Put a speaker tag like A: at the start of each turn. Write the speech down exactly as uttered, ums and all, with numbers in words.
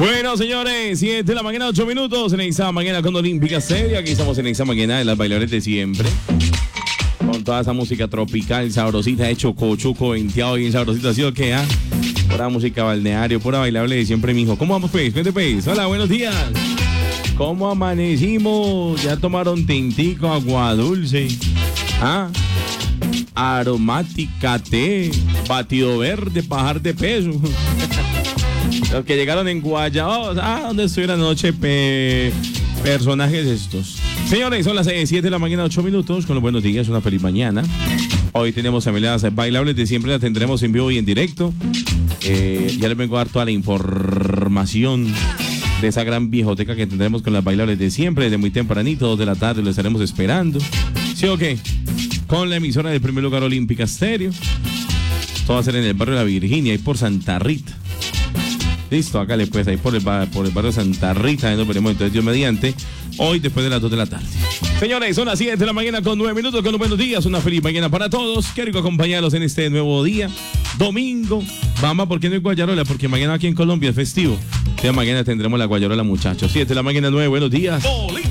A: Bueno, señores, siete de la mañana, ocho minutos. En esa mañana con Olímpica Seria. Aquí estamos en esa mañana de las bailadores de siempre. Con toda esa música tropical, sabrosita, de choco, choco, venteado, bien sabrosita. ¿Así o qué? ¿Ah? Pura música balneario, pura bailable de siempre, mijo. ¿Cómo vamos, pues? Cuente, pues. Hola, buenos días. ¿Cómo amanecimos? ¿Ya tomaron tintico, agua dulce? ¿Ah? Aromática, té, batido verde, bajar de peso. Los que llegaron en Guayabos, ah, ¿dónde estoy la noche? Pe... Personajes estos. Señores, son las siete de la mañana, ocho minutos. Con los buenos días, una feliz mañana. Hoy tenemos familias bailables de siempre, las tendremos en vivo y en directo. Eh, ya les vengo a dar toda la información de esa gran viejoteca que tendremos con las bailables de siempre, desde muy tempranito, dos de la tarde, lo estaremos esperando. ¿Sí o qué? Con la emisora del primer lugar Olímpica Stereo. Todo va a ser en el barrio de la Virginia, ahí por Santa Rita. Listo, acá le pues, ahí por el, por el barrio de Santa Rita, ahí nos veremos entonces Dios mediante, hoy después de las dos de la tarde. Señores, son las siete de la mañana con nueve minutos, con los buenos días, una feliz mañana para todos. Qué rico acompañarlos en este nuevo día, domingo. Vamos, ¿por qué no hay guayarola? Porque mañana aquí en Colombia es festivo. Ya mañana tendremos la guayarola, muchachos. siete de la mañana, nueve, buenos días.